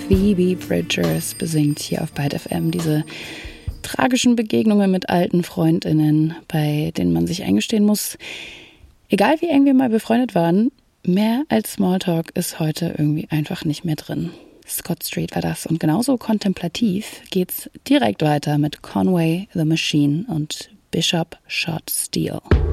Phoebe Bridgers besingt hier auf Byte FM diese tragischen Begegnungen mit alten FreundInnen, bei denen man sich eingestehen muss, egal wie eng wir mal befreundet waren, mehr als Smalltalk ist heute irgendwie einfach nicht mehr drin. Scott Street war das und genauso kontemplativ geht's direkt weiter mit Conway the Machine und Bishop Shot Steel.